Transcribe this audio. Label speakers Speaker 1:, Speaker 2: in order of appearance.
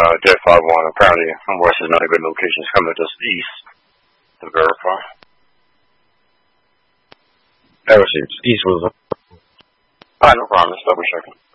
Speaker 1: Jet 51. Apparently, west is not a good location. It's coming just east to verify.
Speaker 2: That was east was.
Speaker 1: Alright, no problem. Let's double check it.